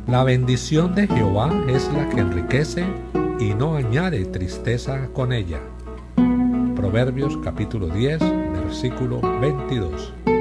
La bendición de Jehová es la que enriquece y no añade tristeza con ella. Proverbios capítulo 10, versículo 22.